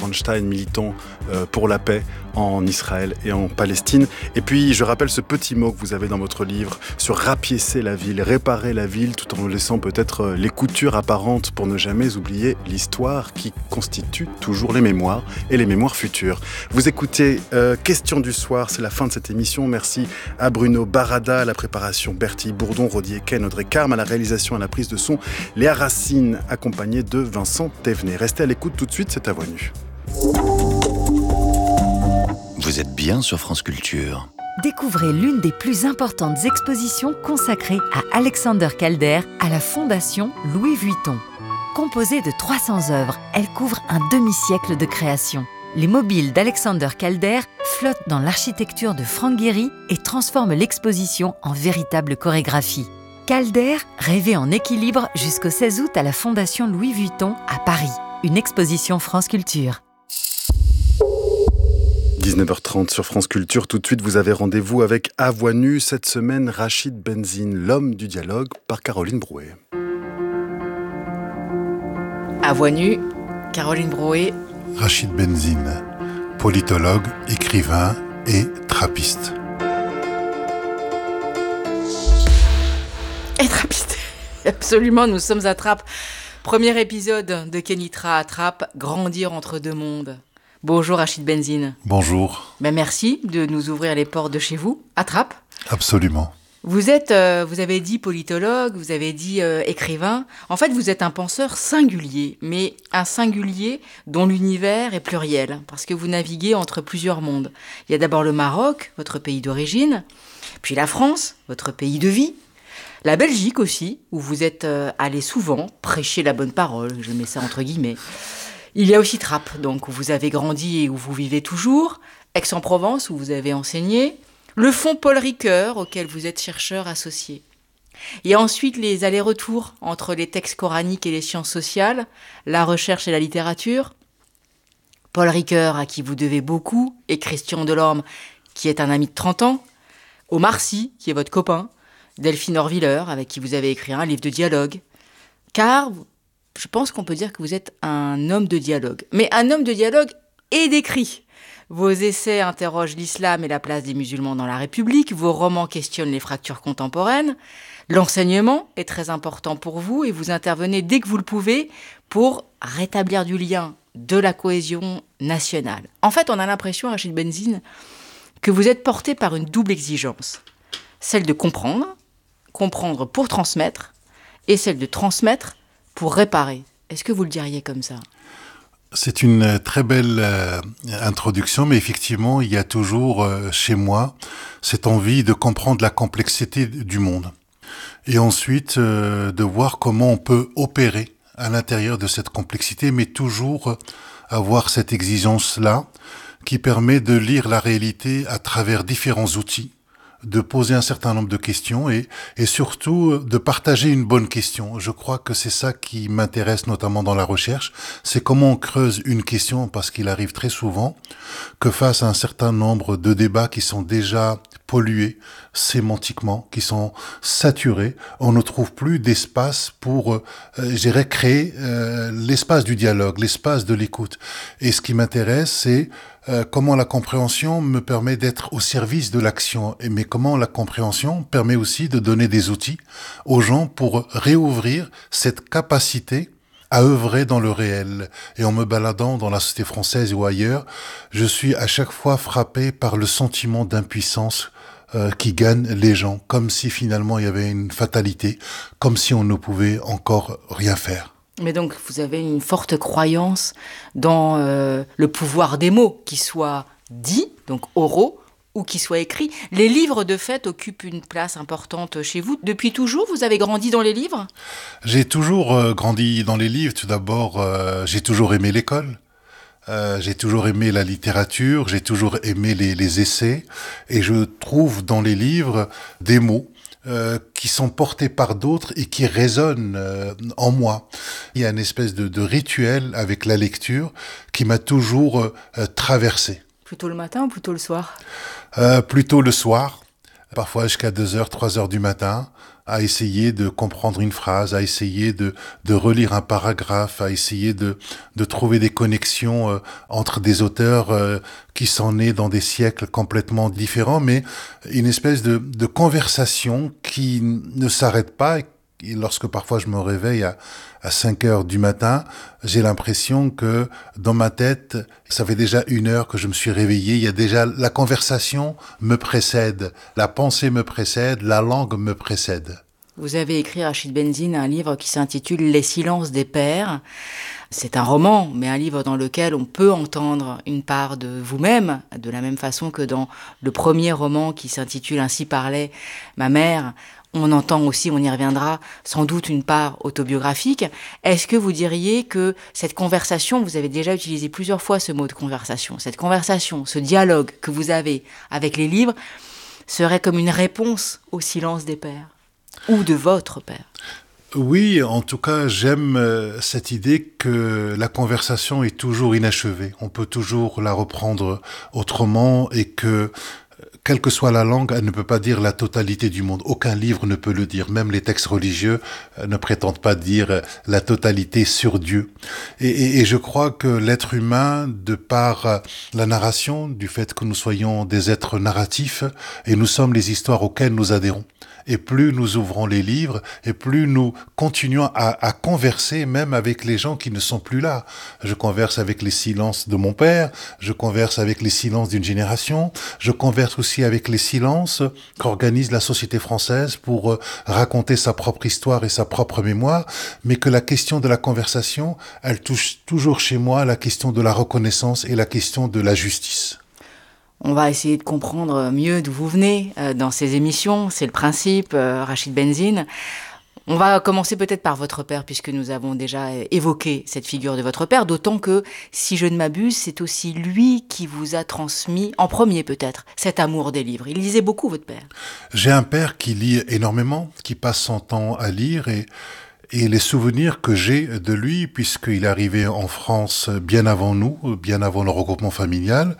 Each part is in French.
Bernstein, militant pour la paix en Israël et en Palestine. Et puis, je rappelle ce petit mot que vous avez dans votre livre sur rapiécer la ville, réparer la ville, tout en laissant peut-être les coutures apparentes pour ne jamais oublier l'histoire qui constitue toujours les mémoires et les mémoires futures. Vous écoutez Question du soir, c'est la fin de cette émission. Merci à Bruno Barada, à la préparation Bertie Bourdon, Rodier Ken, Audrey Carme, à la réalisation, à la prise de son, Léa Racine, accompagnée de Vincent Thévenet. Restez à l'écoute tout de suite, c'est à Voix Nue. Vous êtes bien sur France Culture. Découvrez l'une des plus importantes expositions consacrées à Alexander Calder à la Fondation Louis Vuitton. Composée de 300 œuvres, elle couvre un demi-siècle de création. Les mobiles d'Alexander Calder flottent dans l'architecture de Frank Gehry et transforment l'exposition en véritable chorégraphie. Calder, rêvé en équilibre jusqu'au 16 août à la Fondation Louis Vuitton à Paris. Une exposition France Culture. 19h30 sur France Culture. Tout de suite, vous avez rendez-vous avec À Voix Nue. Cette semaine, Rachid Benzine, l'homme du dialogue, par Caroline Brouet. À Voix Nue, Caroline Brouet. Rachid Benzine, politologue, écrivain et trappiste. Et trappiste. Absolument, nous sommes à Trappes. Premier épisode de Kenitra à Trappes, grandir entre deux mondes. Bonjour Rachid Benzine. Bonjour. Merci de nous ouvrir les portes de chez vous, à Trappes. Absolument. Vous avez dit politologue, vous avez dit écrivain. En fait, vous êtes un penseur singulier, mais un singulier dont l'univers est pluriel, parce que vous naviguez entre plusieurs mondes. Il y a d'abord le Maroc, votre pays d'origine, puis la France, votre pays de vie, la Belgique aussi, où vous êtes allé souvent prêcher la bonne parole, je mets ça entre guillemets. Il y a aussi Trappes, donc où vous avez grandi et où vous vivez toujours, Aix-en-Provence, où vous avez enseigné, le fonds Paul Ricoeur, auquel vous êtes chercheur associé. Il y a ensuite les allers-retours entre les textes coraniques et les sciences sociales, la recherche et la littérature. Paul Ricoeur, à qui vous devez beaucoup, et Christian Delorme, qui est un ami de 30 ans, Omar Sy, qui est votre copain, Delphine Orviller, avec qui vous avez écrit un livre de dialogue. Car je pense qu'on peut dire que vous êtes un homme de dialogue. Mais un homme de dialogue et d'écrit. Vos essais interrogent l'islam et la place des musulmans dans la République. Vos romans questionnent les fractures contemporaines. L'enseignement est très important pour vous et vous intervenez dès que vous le pouvez pour rétablir du lien, de la cohésion nationale. En fait, on a l'impression, Rachid Benzine, que vous êtes porté par une double exigence. Celle de comprendre pour transmettre, et celle de transmettre pour réparer. Est-ce que vous le diriez comme ça ? C'est une très belle introduction, mais effectivement, il y a toujours chez moi cette envie de comprendre la complexité du monde. Et ensuite, de voir comment on peut opérer à l'intérieur de cette complexité, mais toujours avoir cette exigence-là qui permet de lire la réalité à travers différents outils, de poser un certain nombre de questions et surtout de partager une bonne question. Je crois que c'est ça qui m'intéresse notamment dans la recherche, c'est comment on creuse une question, parce qu'il arrive très souvent que face à un certain nombre de débats qui sont déjà pollués sémantiquement, qui sont saturés, on ne trouve plus d'espace pour, créer l'espace du dialogue, l'espace de l'écoute. Et ce qui m'intéresse, c'est comment la compréhension me permet d'être au service de l'action, mais comment la compréhension permet aussi de donner des outils aux gens pour réouvrir cette capacité à œuvrer dans le réel. Et en me baladant dans la société française ou ailleurs, je suis à chaque fois frappé par le sentiment d'impuissance qui gagne les gens, comme si finalement il y avait une fatalité, comme si on ne pouvait encore rien faire. Mais donc, vous avez une forte croyance dans le pouvoir des mots, qu'ils soient dits, donc oraux, ou qu'ils soient écrits. Les livres, de fait, occupent une place importante chez vous. Depuis toujours, vous avez grandi dans les livres ? J'ai toujours grandi dans les livres. Tout d'abord, j'ai toujours aimé l'école. J'ai toujours aimé la littérature, j'ai toujours aimé les essais. Et je trouve dans les livres des mots qui sont portés par d'autres et qui résonnent en moi. Il y a une espèce de rituel avec la lecture qui m'a toujours traversé. Plutôt le matin ou plutôt le soir ? Plutôt le soir, parfois jusqu'à 2h, 3h du matin, à essayer de comprendre une phrase, à essayer de relire un paragraphe, à essayer de trouver des connexions entre des auteurs qui sont nés dans des siècles complètement différents, mais une espèce de conversation qui ne s'arrête pas. Et lorsque parfois je me réveille à 5 heures du matin, j'ai l'impression que dans ma tête, ça fait déjà 1 heure que je me suis réveillé. Il y a déjà, la conversation me précède, la pensée me précède, la langue me précède. Vous avez écrit, Rachid Benzine, un livre qui s'intitule Les silences des pères. C'est un roman, mais un livre dans lequel on peut entendre une part de vous-même, de la même façon que dans le premier roman qui s'intitule Ainsi parlait ma mère. On entend aussi, on y reviendra, sans doute une part autobiographique. Est-ce que vous diriez que cette conversation, vous avez déjà utilisé plusieurs fois ce mot de conversation, cette conversation, ce dialogue que vous avez avec les livres, serait comme une réponse au silence des pères, ou de votre père? Oui, en tout cas, j'aime cette idée que la conversation est toujours inachevée. On peut toujours la reprendre autrement et que quelle que soit la langue, elle ne peut pas dire la totalité du monde. Aucun livre ne peut le dire. Même les textes religieux ne prétendent pas dire la totalité sur Dieu. Et je crois que l'être humain, de par la narration, du fait que nous soyons des êtres narratifs, et nous sommes les histoires auxquelles nous adhérons. Et plus nous ouvrons les livres, et plus nous continuons à converser même avec les gens qui ne sont plus là. Je converse avec les silences de mon père, je converse avec les silences d'une génération, je converse aussi avec les silences qu'organise la société française pour raconter sa propre histoire et sa propre mémoire, mais que la question de la conversation, elle touche toujours chez moi la question de la reconnaissance et la question de la justice. On va essayer de comprendre mieux d'où vous venez dans ces émissions. C'est le principe, Rachid Benzine. On va commencer peut-être par votre père, puisque nous avons déjà évoqué cette figure de votre père, d'autant que, si je ne m'abuse, c'est aussi lui qui vous a transmis, en premier peut-être, cet amour des livres. Il lisait beaucoup, votre père. J'ai un père qui lit énormément, qui passe son temps à lire et les souvenirs que j'ai de lui, puisqu'il est arrivé en France bien avant nous, bien avant le regroupement familial,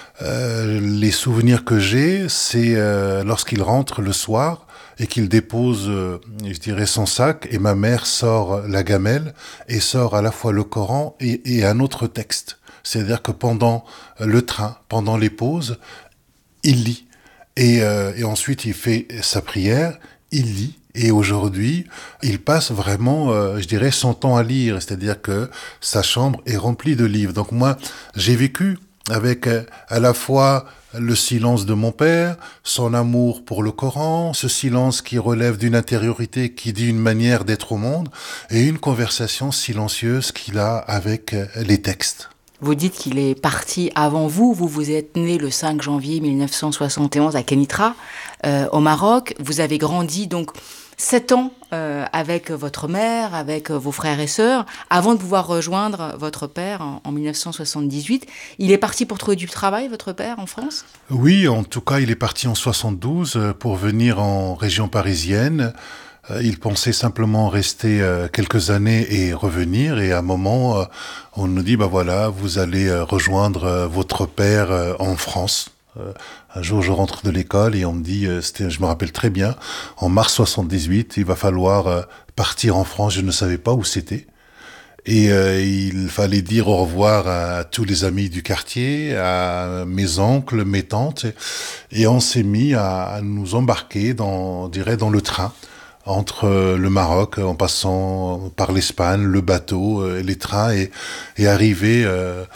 les souvenirs que j'ai, c'est lorsqu'il rentre le soir et qu'il dépose, je dirais, son sac, et ma mère sort la gamelle et sort à la fois le Coran et un autre texte. C'est-à-dire que pendant le train, pendant les pauses, il lit. Et ensuite, il fait sa prière, il lit. Et aujourd'hui, il passe vraiment, je dirais, son temps à lire. C'est-à-dire que sa chambre est remplie de livres. Donc moi, j'ai vécu avec à la fois le silence de mon père, son amour pour le Coran, ce silence qui relève d'une intériorité qui dit une manière d'être au monde, et une conversation silencieuse qu'il a avec les textes. Vous dites qu'il est parti avant vous. Vous êtes né le 5 janvier 1971 à Kénitra, au Maroc. Vous avez grandi donc 7 ans avec votre mère, avec vos frères et sœurs, avant de pouvoir rejoindre votre père en 1978. Il est parti pour trouver du travail, votre père, en France ? Oui, en tout cas, il est parti en 72 pour venir en région parisienne. Il pensait simplement rester quelques années et revenir. Et à un moment, on nous dit, voilà, vous allez rejoindre votre père en France. Un jour, je rentre de l'école et on me dit, je me rappelle très bien, en mars 78, il va falloir partir en France. Je ne savais pas où c'était. Et il fallait dire au revoir à tous les amis du quartier, à mes oncles, mes tantes. Et on s'est mis à nous embarquer dans le train entre le Maroc, en passant par l'Espagne, le bateau, les trains, et arriver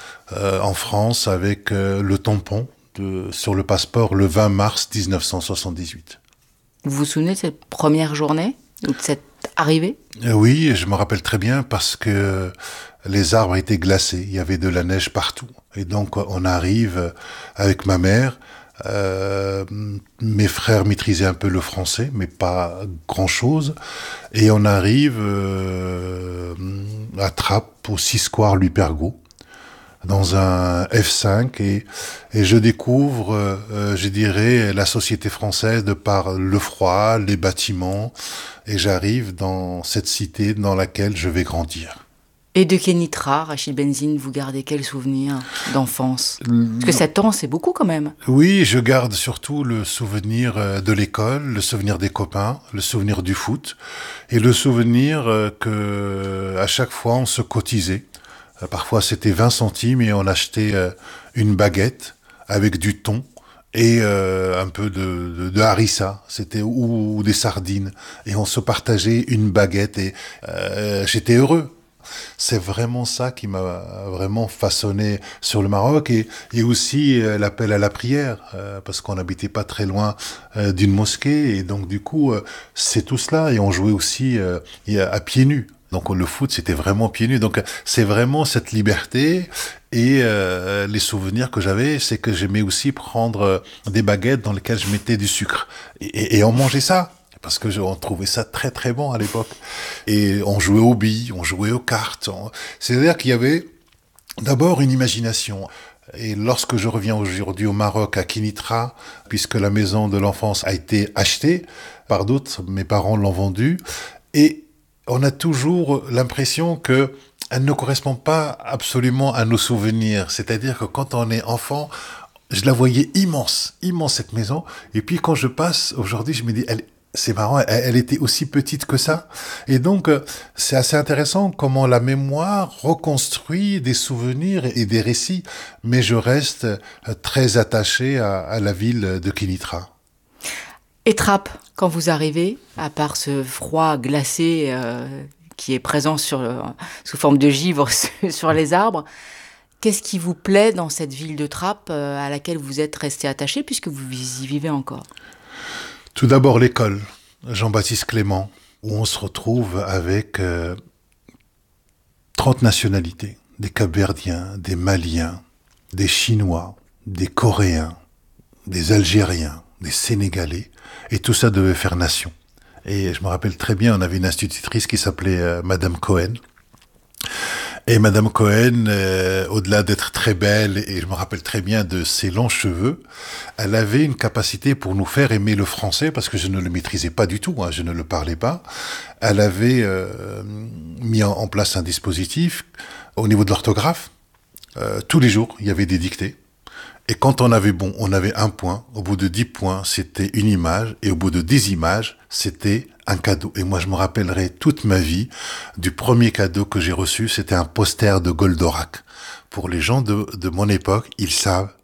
en France avec le tampon sur le passeport le 20 mars 1978. Vous vous souvenez de cette première journée, ou de cette arrivée ? Oui, je me rappelle très bien parce que les arbres étaient glacés, il y avait de la neige partout. Et donc on arrive avec ma mère. Mes frères maîtrisaient un peu le français, mais pas grand-chose. Et on arrive à Trappes, au 6 square Louis Pergaud, dans un F5, et je découvre, je dirais, la société française de par le froid, les bâtiments, et j'arrive dans cette cité dans laquelle je vais grandir. Et de Kénitra, Rachid Benzine, vous gardez quel souvenir d'enfance? Parce que 7 ans, c'est beaucoup quand même. Oui, je garde surtout le souvenir de l'école, le souvenir des copains, le souvenir du foot et le souvenir que à chaque fois on se cotisait. Parfois c'était 20 centimes et on achetait une baguette avec du thon et un peu de harissa, c'était ou des sardines et on se partageait une baguette et j'étais heureux. C'est vraiment ça qui m'a vraiment façonné sur le Maroc et aussi l'appel à la prière parce qu'on n'habitait pas très loin d'une mosquée et donc du coup c'est tout cela et on jouait aussi à pieds nus. Donc le foot c'était vraiment pieds nus. Donc c'est vraiment cette liberté et les souvenirs que j'avais, c'est que j'aimais aussi prendre des baguettes dans lesquelles je mettais du sucre et on mangeait ça. Parce que on trouvait ça très très bon à l'époque. Et on jouait aux billes, on jouait aux cartes. C'est-à-dire qu'il y avait d'abord une imagination. Et lorsque je reviens aujourd'hui au Maroc, à Kénitra, puisque la maison de l'enfance a été achetée par d'autres, mes parents l'ont vendue, et on a toujours l'impression que elle ne correspond pas absolument à nos souvenirs. C'est-à-dire que quand on est enfant, je la voyais immense, immense cette maison. Et puis quand je passe aujourd'hui, je me dis, c'est marrant, elle était aussi petite que ça. Et donc, c'est assez intéressant comment la mémoire reconstruit des souvenirs et des récits. Mais je reste très attaché à la ville de Kénitra. Et Trappes, quand vous arrivez, à part ce froid glacé qui est présent sous forme de givre sur les arbres, qu'est-ce qui vous plaît dans cette ville de Trappes à laquelle vous êtes resté attaché puisque vous y vivez encore? Tout d'abord l'école, Jean-Baptiste Clément, où on se retrouve avec 30 nationalités, des Cap-Verdiens, des Maliens, des Chinois, des Coréens, des Algériens, des Sénégalais, et tout ça devait faire nation. Et je me rappelle très bien, on avait une institutrice qui s'appelait Madame Cohen. Et Madame Cohen, au-delà d'être très belle, et je me rappelle très bien de ses longs cheveux, elle avait une capacité pour nous faire aimer le français, parce que je ne le maîtrisais pas du tout, je ne le parlais pas. Elle avait mis en place un dispositif au niveau de l'orthographe. Tous les jours, il y avait des dictées. Et quand on avait bon, on avait 1 point. Au bout de 10 points, c'était une image. Et au bout de 10 images, c'était un cadeau. Et moi, je me rappellerai toute ma vie du premier cadeau que j'ai reçu. C'était un poster de Goldorak. Pour les gens de mon époque, ils savent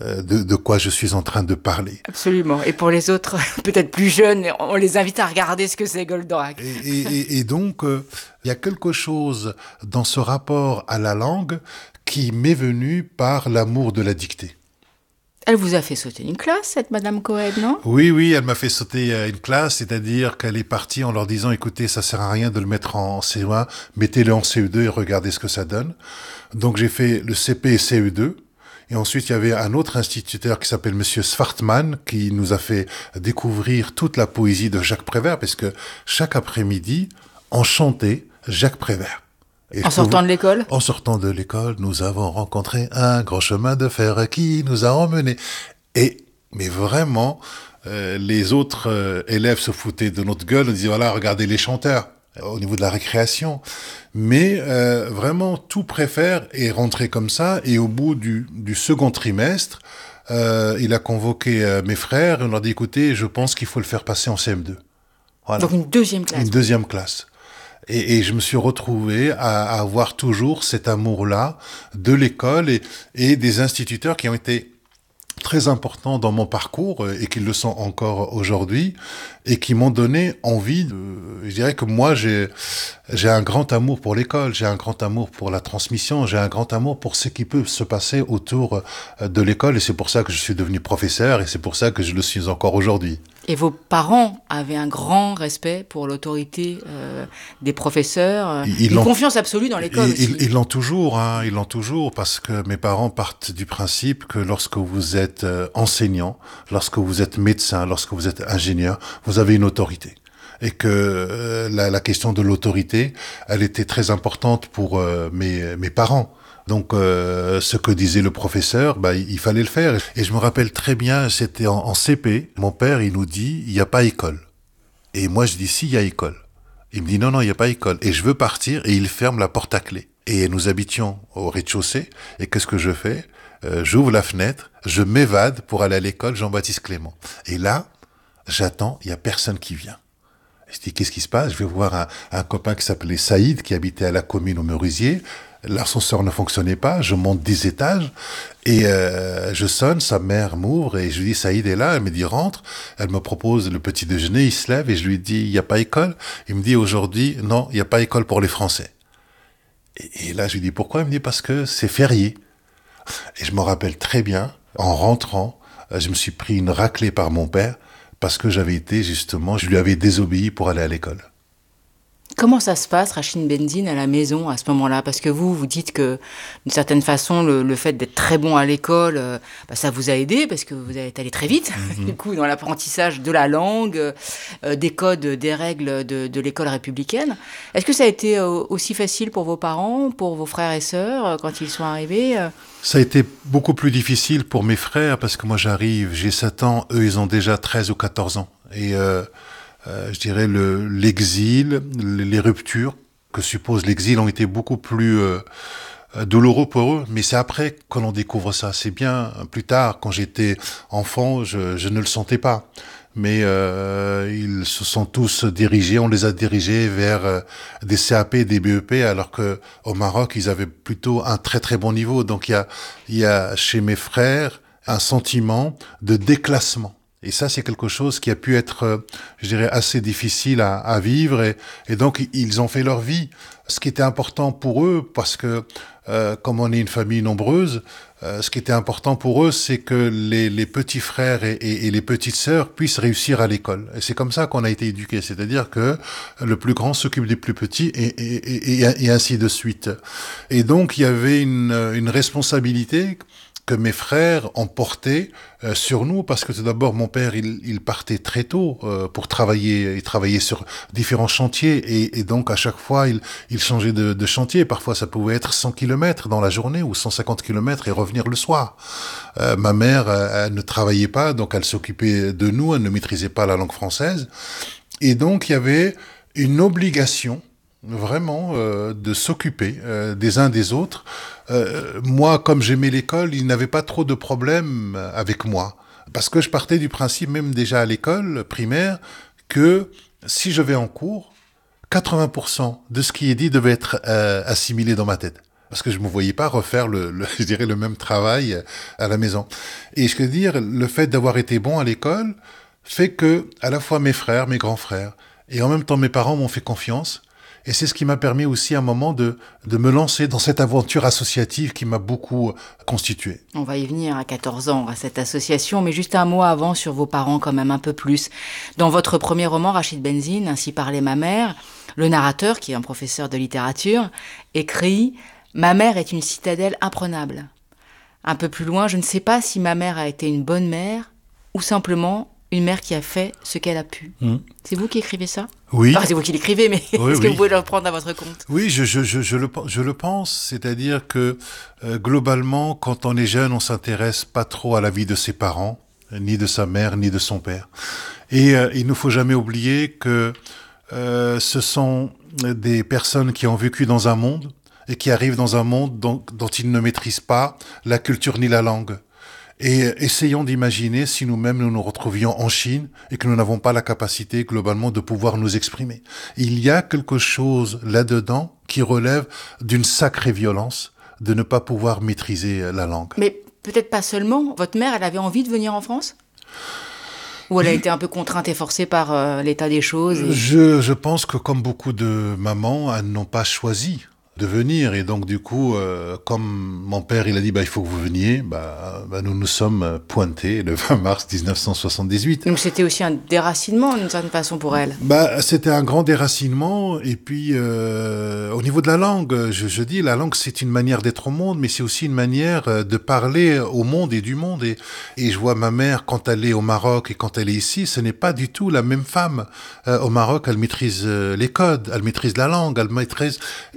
de quoi je suis en train de parler. Absolument. Et pour les autres, peut-être plus jeunes, on les invite à regarder ce que c'est Goldorak. Et donc, il y a quelque chose dans ce rapport à la langue qui m'est venu par l'amour de la dictée. Elle vous a fait sauter une classe, cette Madame Cohen, non? Oui, elle m'a fait sauter une classe, c'est-à-dire qu'elle est partie en leur disant, écoutez, ça sert à rien de le mettre en CE1, mettez-le en CE2 et regardez ce que ça donne. Donc j'ai fait le CP et CE2, et ensuite il y avait un autre instituteur qui s'appelle Monsieur Svartman, qui nous a fait découvrir toute la poésie de Jacques Prévert, parce que chaque après-midi, on chantait Jacques Prévert. En sortant de l'école? En sortant de l'école, nous avons rencontré un grand chemin de fer qui nous a emmenés. Mais vraiment, les autres élèves se foutaient de notre gueule. On disait, voilà, regardez les chanteurs au niveau de la récréation. Mais vraiment, tout préfère est rentré comme ça. Et au bout du second trimestre, il a convoqué mes frères et on leur dit, écoutez, je pense qu'il faut le faire passer en CM2. Voilà. Donc une deuxième classe. Une deuxième classe. Et je me suis retrouvé à avoir toujours cet amour-là de l'école et des instituteurs qui ont été très importants dans mon parcours et qui le sont encore aujourd'hui et qui m'ont donné envie je dirais que moi j'ai un grand amour pour l'école, j'ai un grand amour pour la transmission, j'ai un grand amour pour ce qui peut se passer autour de l'école et c'est pour ça que je suis devenu professeur et c'est pour ça que je le suis encore aujourd'hui. Et vos parents avaient un grand respect pour l'autorité des professeurs, une confiance absolue dans l'école aussi. Ils l'ont toujours, parce que mes parents partent du principe que lorsque vous êtes enseignant, lorsque vous êtes médecin, lorsque vous êtes ingénieur, vous avez une autorité. Et que la question de l'autorité, elle était très importante pour mes parents. Donc, ce que disait le professeur, il fallait le faire. Et je me rappelle très bien, c'était en CP. Mon père, il nous dit, il n'y a pas école. Et moi, je dis, si, il y a école. Il me dit, non, il n'y a pas école. Et je veux partir, et il ferme la porte à clé. Et nous habitions au rez-de-chaussée. Et qu'est-ce que je fais? J'ouvre la fenêtre, je m'évade pour aller à l'école Jean-Baptiste Clément. Et là, j'attends, il y a personne qui vient. Je dis, qu'est-ce qui se passe? Je vais voir un copain qui s'appelait Saïd, qui habitait à la commune au Meurisier. L'ascenseur ne fonctionnait pas, je monte 10 étages et je sonne, sa mère m'ouvre et je lui dis, Saïd est là, elle me dit, rentre. Elle me propose le petit déjeuner, il se lève et je lui dis, il n'y a pas école? Il me dit, aujourd'hui, non, il n'y a pas école pour les Français. Et là, je lui dis, pourquoi? Il me dit, parce que c'est férié. Et je me rappelle très bien, en rentrant, je me suis pris une raclée par mon père parce que j'avais été justement, je lui avais désobéi pour aller à l'école. Comment ça se passe, Rachid Benzine, à la maison à ce moment-là? Parce que vous dites que, d'une certaine façon, le fait d'être très bon à l'école, ça vous a aidé parce que vous êtes allé très vite, du coup, dans l'apprentissage de la langue, des codes, des règles de l'école républicaine. Est-ce que ça a été aussi facile pour vos parents, pour vos frères et sœurs, quand ils sont arrivés? Ça a été beaucoup plus difficile pour mes frères parce que moi j'arrive, j'ai 7 ans, eux ils ont déjà 13 ou 14 ans. Et je dirais l'exil, les ruptures que suppose l'exil ont été beaucoup plus douloureux pour eux. Mais c'est après que l'on découvre ça. C'est bien plus tard, quand j'étais enfant, je ne le sentais pas. Mais ils se sont tous dirigés, on les a dirigés vers des CAP, des BEP, alors que au Maroc, ils avaient plutôt un très très bon niveau. Donc il y a chez mes frères un sentiment de déclassement. Et ça, c'est quelque chose qui a pu être, je dirais, assez difficile à vivre. Et donc, ils ont fait leur vie. Ce qui était important pour eux, parce que comme on est une famille nombreuse, ce qui était important pour eux, c'est que les petits frères et les petites sœurs puissent réussir à l'école. Et c'est comme ça qu'on a été éduqués. C'est-à-dire que le plus grand s'occupe des plus petits et ainsi de suite. Et donc, il y avait une responsabilité que mes frères ont porté sur nous, parce que tout d'abord mon père il partait très tôt pour travailler. Il travaillait sur différents chantiers et donc à chaque fois il changeait de chantier. Parfois ça pouvait être 100 km dans la journée ou 150 km et revenir le soir. Ma mère elle ne travaillait pas, donc elle s'occupait de nous, elle ne maîtrisait pas la langue française et donc il y avait une obligation vraiment de s'occuper des uns des autres. Moi, comme j'aimais l'école, il n'avait pas trop de problèmes avec moi. Parce que je partais du principe, même déjà à l'école primaire, que si je vais en cours, 80% de ce qui est dit devait être assimilé dans ma tête. Parce que je ne me voyais pas refaire je dirais le même travail à la maison. Et je veux dire, le fait d'avoir été bon à l'école fait que, à la fois mes frères, mes grands frères, et en même temps mes parents m'ont fait confiance. Et c'est ce qui m'a permis aussi à un moment de me lancer dans cette aventure associative qui m'a beaucoup constitué. On va y venir à 14 ans, à cette association, mais juste un mot avant sur vos parents quand même un peu plus. Dans votre premier roman, Rachid Benzine, Ainsi parlait ma mère, le narrateur, qui est un professeur de littérature, écrit « Ma mère est une citadelle imprenable ». Un peu plus loin, je ne sais pas si ma mère a été une bonne mère ou simplement une mère qui a fait ce qu'elle a pu. C'est vous qui écrivez ça? Oui. Enfin, c'est vous qui l'écrivez, mais oui, est-ce que vous pouvez le reprendre à votre compte? Oui, je le pense. C'est-à-dire que globalement, quand on est jeune, on s'intéresse pas trop à la vie de ses parents, ni de sa mère, ni de son père. Et il ne faut jamais oublier que ce sont des personnes qui ont vécu dans un monde et qui arrivent dans un monde dont ils ne maîtrisent pas la culture ni la langue. Et essayons d'imaginer si nous-mêmes nous nous retrouvions en Chine et que nous n'avons pas la capacité globalement de pouvoir nous exprimer. Il y a quelque chose là-dedans qui relève d'une sacrée violence de ne pas pouvoir maîtriser la langue. Mais peut-être pas seulement. Votre mère, elle avait envie de venir en France ? Ou elle a été un peu contrainte et forcée par l'état des choses Je pense que comme beaucoup de mamans, elles n'ont pas choisi de venir. Et donc, du coup, comme mon père, il a dit, il faut que vous veniez, nous nous sommes pointés le 20 mars 1978. Donc, c'était aussi un déracinement, d'une certaine façon, pour elle. C'était un grand déracinement. Et puis, au niveau de la langue, je dis, la langue, c'est une manière d'être au monde, mais c'est aussi une manière de parler au monde et du monde. Et je vois ma mère, quand elle est au Maroc et quand elle est ici, ce n'est pas du tout la même femme. Au Maroc, elle maîtrise les codes, elle maîtrise la langue, elle maîtrise les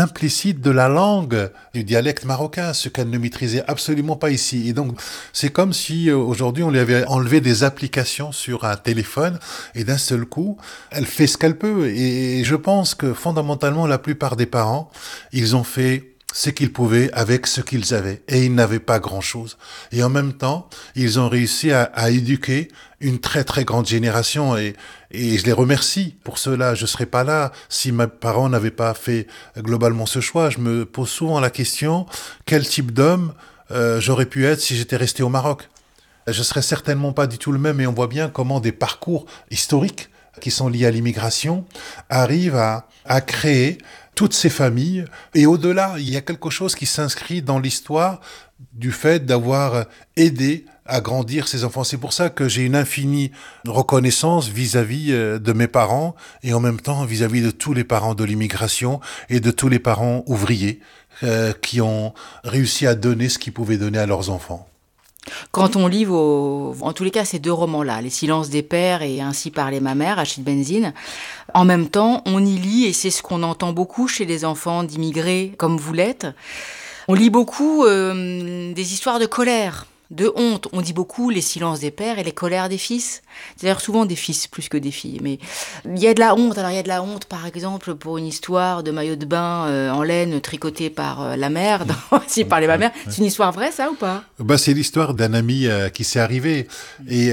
implicite de la langue, du dialecte marocain, ce qu'elle ne maîtrisait absolument pas ici. Et donc, c'est comme si aujourd'hui on lui avait enlevé des applications sur un téléphone et d'un seul coup, elle fait ce qu'elle peut. Et je pense que fondamentalement, la plupart des parents, ils ont fait ce qu'ils pouvaient avec ce qu'ils avaient. Et ils n'avaient pas grand-chose. Et en même temps, ils ont réussi à éduquer une très très grande génération. Et je les remercie pour cela. Je ne serais pas là si mes parents n'avaient pas fait globalement ce choix. Je me pose souvent la question, quel type d'homme j'aurais pu être si j'étais resté au Maroc? Je serais certainement pas du tout le même. Et on voit bien comment des parcours historiques qui sont liés à l'immigration arrivent à créer toutes ces familles. Et au-delà, il y a quelque chose qui s'inscrit dans l'histoire du fait d'avoir aidé à grandir ces enfants. C'est pour ça que j'ai une infinie reconnaissance vis-à-vis de mes parents et en même temps vis-à-vis de tous les parents de l'immigration et de tous les parents ouvriers qui ont réussi à donner ce qu'ils pouvaient donner à leurs enfants. Quand on lit en tous les cas ces deux romans-là, Les silences des pères et Ainsi parlait ma mère, Achille Benzine, en même temps, on y lit, et c'est ce qu'on entend beaucoup chez les enfants d'immigrés comme vous l'êtes, on lit beaucoup des histoires de colère, de honte. On dit beaucoup les silences des pères et les colères des fils. C'est d'ailleurs souvent des fils plus que des filles. Mais il y a de la honte. Alors il y a de la honte, par exemple, pour une histoire de maillot de bain en laine tricoté par la mère, si par ma mère. C'est une histoire vraie, ça, ou pas? C'est l'histoire d'un ami qui s'est arrivé. Et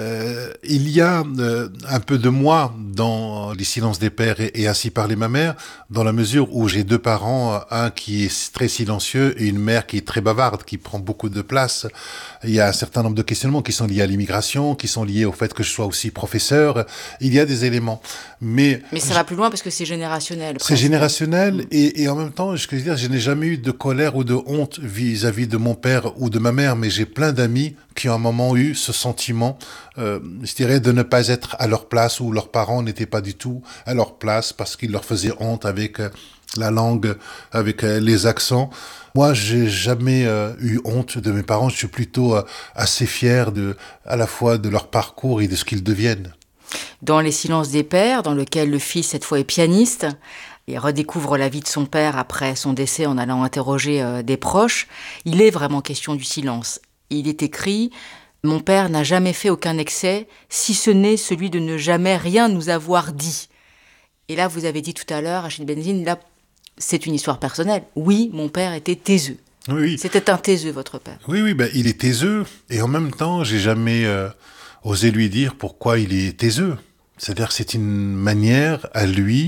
il y a un peu de moi dans les silences des pères et Ainsi parlait ma mère, dans la mesure où j'ai deux parents, un qui est très silencieux et une mère qui est très bavarde, qui prend beaucoup de place. Il y a un certain nombre de questionnements qui sont liés à l'immigration, qui sont liés au fait que je sois aussi professeur. Il y a des éléments. Mais ça va plus loin parce que c'est générationnel. C'est générationnel et en même temps, je n'ai jamais eu de colère ou de honte vis-à-vis de mon père ou de ma mère, mais j'ai plein d'amis qui ont à un moment eu ce sentiment, je dirais, de ne pas être à leur place, où leurs parents n'étaient pas du tout à leur place parce qu'ils leur faisaient honte avec la langue, avec les accents. Moi, j'ai jamais eu honte de mes parents. Je suis plutôt assez fier à la fois de leur parcours et de ce qu'ils deviennent. Dans Les silences des pères, dans lequel le fils, cette fois, est pianiste, et redécouvre la vie de son père après son décès en allant interroger des proches, il est vraiment question du silence. Il est écrit « Mon père n'a jamais fait aucun excès, si ce n'est celui de ne jamais rien nous avoir dit. » Et là, vous avez dit tout à l'heure, Achille Benzine, là, c'est une histoire personnelle. Oui, mon père était taiseux. Oui. C'était un taiseux, votre père. Oui, il est taiseux. Et en même temps, j'ai jamais osé lui dire pourquoi il est taiseux. C'est-à-dire que c'est une manière à lui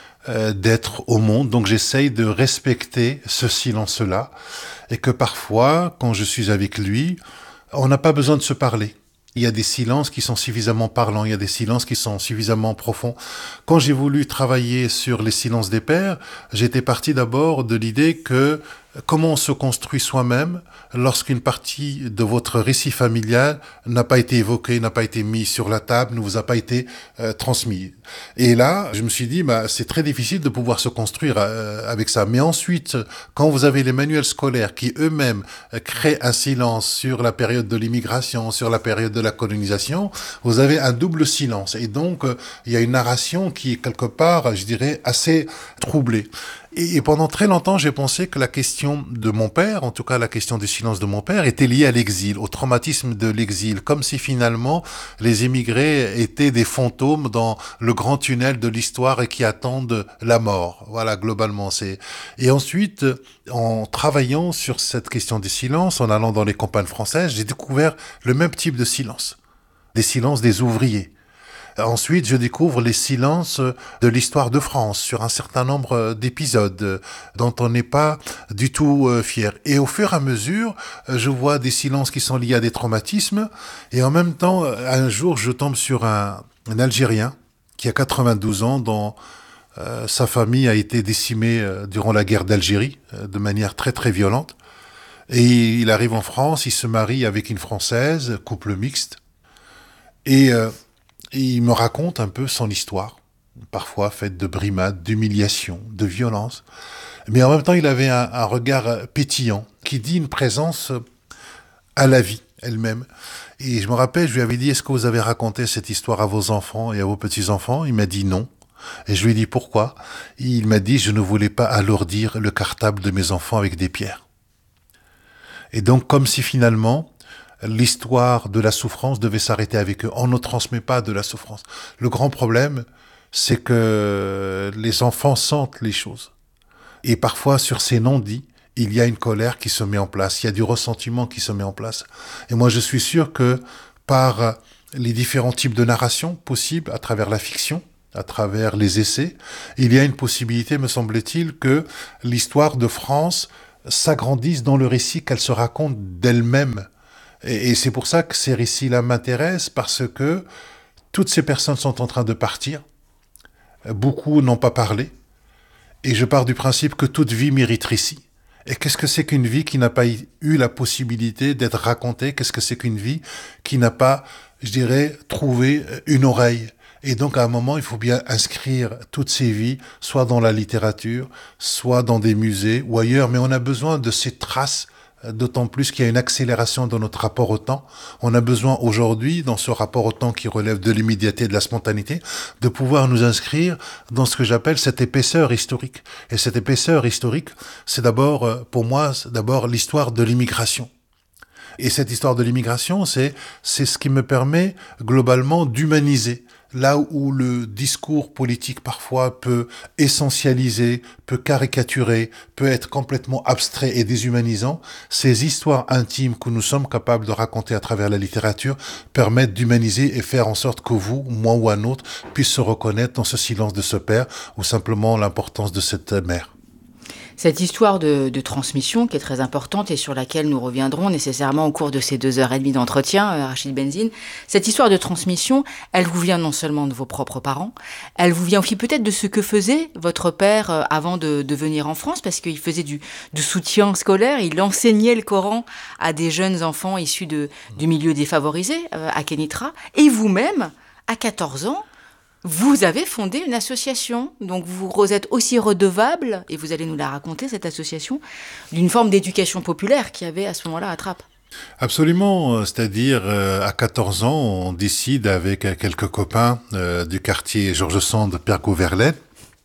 d'être au monde. Donc j'essaye de respecter ce silence-là. Et que parfois, quand je suis avec lui, on n'a pas besoin de se parler. Il y a des silences qui sont suffisamment parlants, il y a des silences qui sont suffisamment profonds. Quand j'ai voulu travailler sur les silences des pères, j'étais parti d'abord de l'idée que comment on se construit soi-même lorsqu'une partie de votre récit familial n'a pas été évoquée, n'a pas été mise sur la table, ne vous a pas été transmise. Et là, je me suis dit, c'est très difficile de pouvoir se construire avec ça. Mais ensuite, quand vous avez les manuels scolaires qui eux-mêmes créent un silence sur la période de l'immigration, sur la période de la colonisation, vous avez un double silence. Et donc, il y a une narration qui est quelque part, je dirais, assez troublée. Et pendant très longtemps, j'ai pensé que la question de mon père, en tout cas la question du silence de mon père, était liée à l'exil, au traumatisme de l'exil, comme si finalement les immigrés étaient des fantômes dans le grand tunnel de l'histoire et qui attendent la mort. Voilà, globalement, c'est. Et ensuite, en travaillant sur cette question du silence, en allant dans les campagnes françaises, j'ai découvert le même type de silence, des silences des ouvriers. Ensuite, je découvre les silences de l'histoire de France sur un certain nombre d'épisodes dont on n'est pas du tout fier. Et au fur et à mesure, je vois des silences qui sont liés à des traumatismes. Et en même temps, un jour, je tombe sur un Algérien qui a 92 ans, dont sa famille a été décimée durant la guerre d'Algérie de manière très très violente. Et il arrive en France, il se marie avec une Française, couple mixte. Et il me raconte un peu son histoire, parfois faite de brimades, d'humiliation, de violence. Mais en même temps, il avait un regard pétillant qui dit une présence à la vie elle-même. Et je me rappelle, je lui avais dit, est-ce que vous avez raconté cette histoire à vos enfants et à vos petits-enfants? Il m'a dit non. Et je lui ai dit pourquoi. Il m'a dit je ne voulais pas alourdir le cartable de mes enfants avec des pierres. Et donc comme si finalement l'histoire de la souffrance devait s'arrêter avec eux. On ne transmet pas de la souffrance. Le grand problème, c'est que les enfants sentent les choses. Et parfois sur ces non-dits, il y a une colère qui se met en place, il y a du ressentiment qui se met en place. Et moi je suis sûr que par les différents types de narration possibles à travers la fiction, à travers les essais, il y a une possibilité, me semble-t-il, que l'histoire de France s'agrandisse dans le récit qu'elle se raconte d'elle-même. Et c'est pour ça que ces récits-là m'intéressent, parce que toutes ces personnes sont en train de partir, beaucoup n'ont pas parlé, et je pars du principe que toute vie mérite récit. Et qu'est-ce que c'est qu'une vie qui n'a pas eu la possibilité d'être racontée? Qu'est-ce que c'est qu'une vie qui n'a pas, je dirais, trouvé une oreille? Et donc, à un moment, il faut bien inscrire toutes ces vies, soit dans la littérature, soit dans des musées ou ailleurs. Mais on a besoin de ces traces, d'autant plus qu'il y a une accélération dans notre rapport au temps. On a besoin aujourd'hui, dans ce rapport au temps qui relève de l'immédiateté, de la spontanéité, de pouvoir nous inscrire dans ce que j'appelle cette épaisseur historique. Et cette épaisseur historique, c'est d'abord, pour moi, d'abord l'histoire de l'immigration. Et cette histoire de l'immigration, c'est ce qui me permet globalement d'humaniser. Là où le discours politique parfois peut essentialiser, peut caricaturer, peut être complètement abstrait et déshumanisant, ces histoires intimes que nous sommes capables de raconter à travers la littérature permettent d'humaniser et faire en sorte que vous, moi ou un autre, puisse se reconnaître dans ce silence de ce père ou simplement l'importance de cette mère. Cette histoire de transmission qui est très importante et sur laquelle nous reviendrons nécessairement au cours de ces 2h30 d'entretien, Rachid Benzine, cette histoire de transmission, elle vous vient non seulement de vos propres parents, elle vous vient aussi peut-être de ce que faisait votre père avant de venir en France, parce qu'il faisait du soutien scolaire, il enseignait le Coran à des jeunes enfants issus du milieu défavorisé, à Kénitra, et vous-même, à 14 ans, vous avez fondé une association, donc vous êtes aussi redevable, et vous allez nous la raconter, cette association, d'une forme d'éducation populaire qu'il y avait à ce moment-là à Trappes. Absolument, c'est-à-dire à 14 ans, on décide avec quelques copains du quartier Georges Sand, Pergo-Verlaine,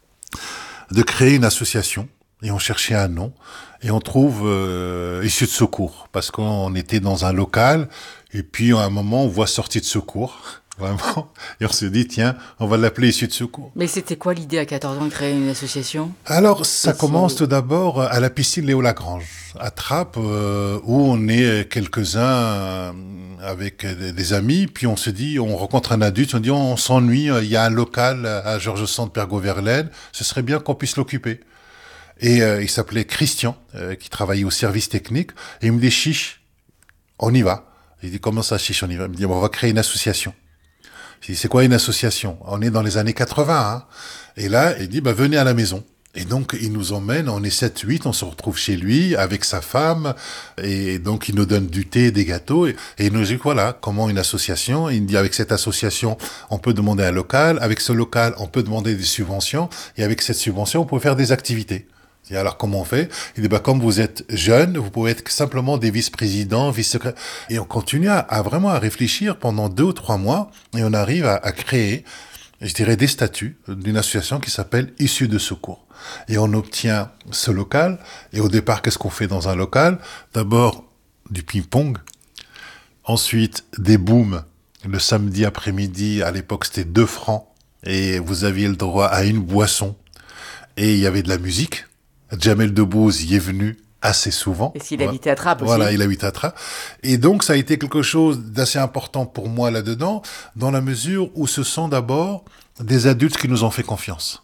de créer une association, et on cherchait un nom, et on trouve Issue de Secours, parce qu'on était dans un local, et puis à un moment, on voit Sortie de Secours. Vraiment. Et on se dit, tiens, on va l'appeler Issue de Secours. Mais c'était quoi l'idée à 14 ans de créer une association? Alors, ça commence tout d'abord à la piscine Léo Lagrange, à Trappes, où on est quelques-uns avec des amis, puis on se dit, on rencontre un adulte, on dit, on s'ennuie, il y a un local à Georges Sand, Pergo-Verlaine, ce serait bien qu'on puisse l'occuper. Et il s'appelait Christian, qui travaillait au service technique, et il me dit, chiche, on y va. Il dit, comment ça, chiche, on y va? Il me dit, on va créer une association. Je dis, c'est quoi une association? On est dans les années 80, hein. Et là, il dit, venez à la maison. Et donc, il nous emmène, on est 7-8, on se retrouve chez lui, avec sa femme, et donc, il nous donne du thé, des gâteaux, et il nous dit, voilà, comment une association? Il me dit, avec cette association, on peut demander un local, avec ce local, on peut demander des subventions, et avec cette subvention, on peut faire des activités. Et alors, comment on fait? Il dit, comme vous êtes jeune, vous pouvez être simplement des vice-présidents, vice-secrétaires. Et on continue à vraiment à réfléchir pendant 2 ou 3 mois, et on arrive à créer, je dirais, des statuts d'une association qui s'appelle Issue de Secours. Et on obtient ce local, et au départ, qu'est-ce qu'on fait dans un local? D'abord, du ping-pong, ensuite, des booms. Le samedi après-midi, à l'époque, c'était 2 francs, et vous aviez le droit à une boisson, et il y avait de la musique. Jamel Debbouze y est venu assez souvent. Et s'il habitait à Trappes aussi. Voilà, il habite à Trappes. Et donc, ça a été quelque chose d'assez important pour moi là-dedans, dans la mesure où ce sont d'abord des adultes qui nous ont fait confiance.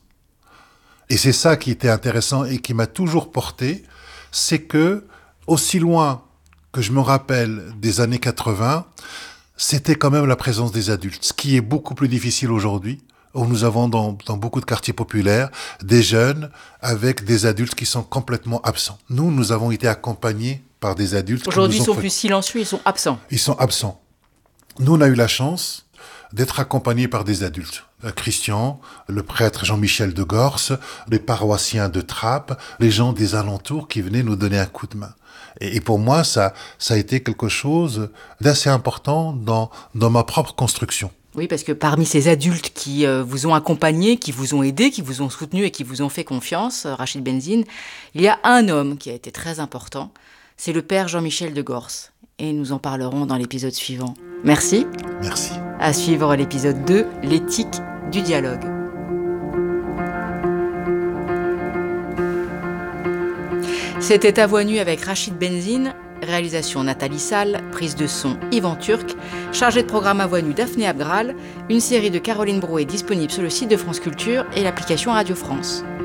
Et c'est ça qui était intéressant et qui m'a toujours porté, c'est que, aussi loin que je me rappelle des années 80, c'était quand même la présence des adultes, ce qui est beaucoup plus difficile aujourd'hui, où nous avons dans beaucoup de quartiers populaires des jeunes avec des adultes qui sont complètement absents. Nous avons été accompagnés par des adultes. Aujourd'hui, ils sont plus silencieux, ils sont absents. Ils sont absents. Nous, on a eu la chance d'être accompagnés par des adultes. Christian, le prêtre Jean-Michel de Gorce, les paroissiens de Trappes, les gens des alentours qui venaient nous donner un coup de main. Et pour moi, ça a été quelque chose d'assez important dans ma propre construction. Oui, parce que parmi ces adultes qui vous ont accompagné, qui vous ont aidé, qui vous ont soutenu et qui vous ont fait confiance, Rachid Benzine, il y a un homme qui a été très important, c'est le père Jean-Michel de Gors. Et nous en parlerons dans l'épisode suivant. Merci. Merci. À suivre l'épisode 2, l'éthique du dialogue. C'était À Voix nue avec Rachid Benzine. Réalisation Nathalie Salle, prise de son Yvan Turc, chargé de programme À Voix nue Daphné Abgral, une série de Caroline Brouet disponible sur le site de France Culture et l'application Radio France.